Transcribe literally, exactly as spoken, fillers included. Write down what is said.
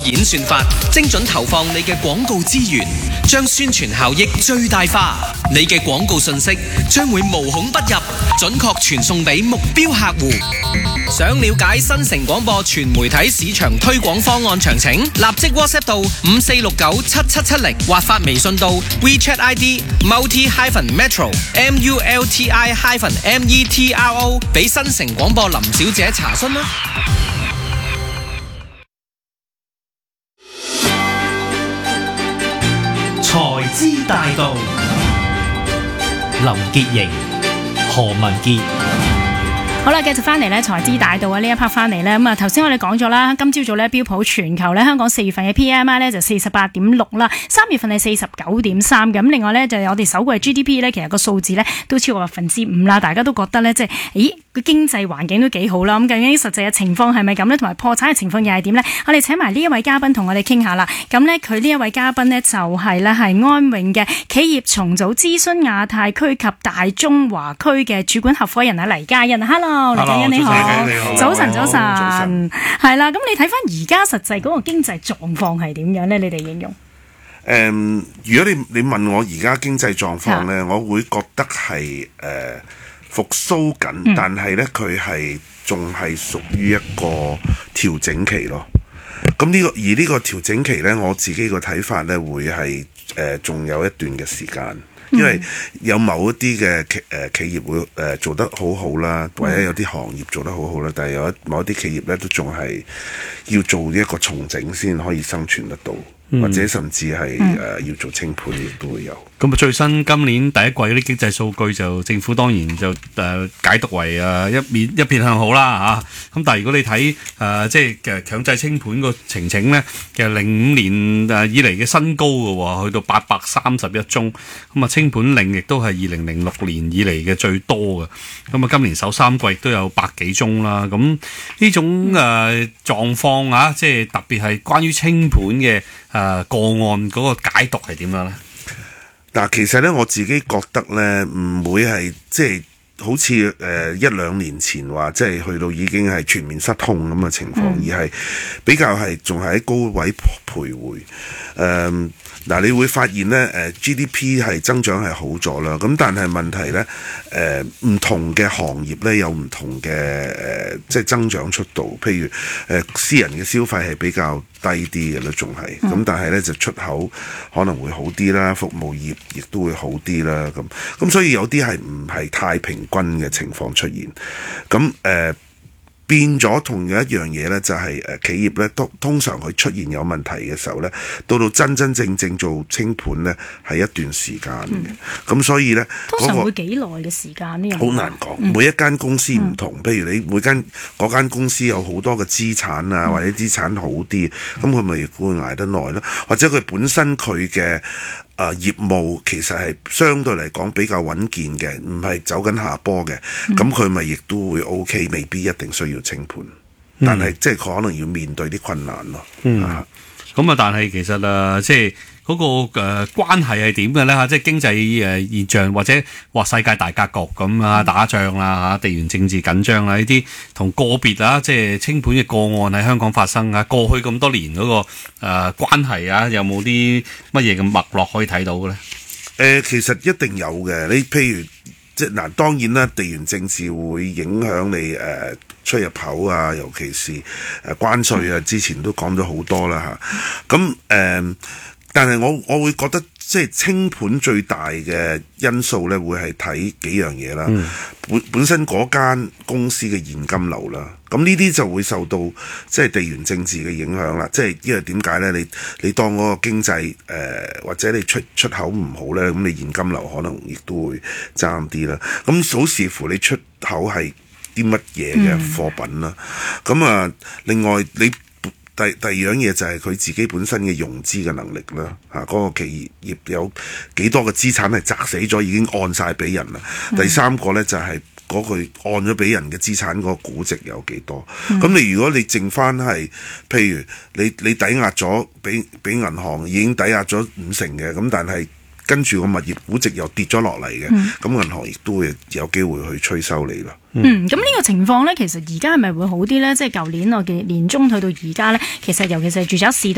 演算法，精準投放你嘅廣告資源，將宣傳效益最大化。你嘅廣告信息將會無孔不入，準確傳送俾目標客戶。想了解新城廣播全媒體市場推廣方案詳情，立即 WhatsApp 到五四六九七七七零，或發微信到 WeChat I D multi hyphen metro M U L T I hyphen M E T R O， 俾新城廣播林小姐查詢啦。 財資大道，林潔瑩、何文傑。 好啦，繼續翻嚟咧，財資大道啊！呢一 part 翻嚟咧，咁啊頭先我哋講咗啦，今朝早咧標普全球咧香港四月份嘅 P M I 咧就四十八點六啦，三月份係四十九點三嘅。咁另外咧就有我哋首季 G D P 咧，其實個數字咧都超過百分之五啦，大家都覺得咧即係，咦個經濟環境都幾好啦。咁究竟實際嘅情況係咪咁咧？同埋破產嘅情況又係點咧？我哋請埋呢一位嘉賓同我哋傾下啦。咁咧佢呢一位嘉賓咧就係咧係安永嘅企業重組諮詢亞太區及大中華區嘅主管合夥人啊黎嘉欣。Hello。黎嘉欣你好，早晨早晨，係啦。咁你睇翻而家實際嗰個經濟狀況係點樣咧？你哋形容？誒、 嗯，如果你你問我而家經濟狀況咧，我會覺得係誒、呃、復甦緊，嗯、但係咧佢係仲係屬於一個調整期咯。咁呢、這個而呢個調整期咧，我自己個睇法咧會係誒仲有一段嘅時間。因為有某一啲嘅企誒企業會誒、呃、做得好好啦，或者有啲行業做得好好啦，但係有一某一啲企業咧都仲係要做一個重整先可以生存得到，嗯、或者甚至係誒、呃、要做清盤亦都會有。 咁啊，最新今年第一季嗰啲經濟數據就政府當然就誒、呃、解讀為誒、呃、一面一片向好啦嚇。咁、啊、但係如果你睇誒、呃、即係嘅強制清盤個情情咧，其實零五年誒以嚟嘅新高嘅喎，去到八百三十一宗。咁啊，清盤令亦都係二零零六年以嚟嘅最多嘅。咁啊，今年首三季亦都有百幾宗啦。咁呢種誒、呃、狀況啊，即係特別係關於清盤嘅誒、呃、個案嗰個解讀係點樣咧？ 嗱，其實咧我自己覺得咧，唔會係即係好似誒、呃、一兩年前話，即係去到已經係全面失控咁嘅情況，嗯、而係比較係仲係喺高位徘徊。誒、呃、嗱，你會發現咧，誒、呃、G D P 係增長係好咗啦。咁但係問題咧，誒、呃、唔同嘅行業咧有唔同嘅誒、呃、即係增長速度。譬如誒、呃、私人嘅消費係比較低啲嘅啦，仲係咁，但係咧就出口可能會好啲啦，服務業亦都會好啲啦，咁咁所以有啲係唔係太平均嘅情況出現，咁誒、呃、變咗同樣一樣嘢咧，就係、是、誒、呃、企業咧，通通常佢出現有問題嘅時候咧，到到真真正正做清盤咧，係一段時間嘅，咁、嗯、所以咧， 通常會幾耐嘅時間呢？ 好難講，嗯、每一間公司唔同，譬、嗯、如你每間嗰間公司有好多嘅資產啊，嗯、或者資產好啲，咁佢咪會捱得耐咯，或者佢本身佢嘅誒業務其實係相對嚟講比較穩健嘅，唔係走緊下坡嘅，咁佢咪亦都會 O K， 未必一定需要清盤，嗯、但係即係佢可能要面對啲困難咯。 嗯，咁啊，但係其實誒，即係嗰個誒關係係點嘅咧嚇？即係經濟誒現象，或者話世界大格局咁啊，打仗啦嚇，地緣政治緊張啦，呢啲同個別啊，即係清盤嘅個案喺香港發生啊，過去咁多年嗰個誒關係啊，有冇啲乜嘢嘅脈絡可以睇到嘅咧？誒、 呃，其實一定有嘅。你譬如即係嗱，當然啦，地緣政治會影響你誒、呃、出入口啊，尤其是誒、呃、關稅啊，之前都講咗好多啦嚇。咁、啊、誒。呃但係我我會覺得即係清盤最大嘅因素咧，會係睇幾樣嘢啦。嗯、本本身嗰間公司嘅現金流啦，咁呢啲就會受到即係地緣政治嘅影響啦。即係因為點解咧？你你當嗰個經濟誒、呃、或者你出出口唔好咧，咁你現金流可能亦都會爭啲啦。咁好視乎你出口係啲乜嘢嘅貨品啦。咁、嗯、啊，另外你。第第二樣嘢就係佢自己本身嘅融資嘅能力啦，嚇、啊、嗰、那個企業有幾多嘅資產係砸死咗，已經按晒俾人啦。嗯、第三個咧就係嗰個按咗俾人嘅資產嗰個估值有幾多。咁、嗯、你如果你剩翻係，譬如你你抵押咗俾俾銀行已經抵押咗五成嘅，咁但係跟住個物業估值又跌咗落嚟嘅，咁銀、嗯、行亦都會有機會去催收你啦。 嗯，咁呢個情況咧，其實而家係咪會好啲咧？即係舊年我嘅年中去到而家咧，其實尤其是係住宅市道。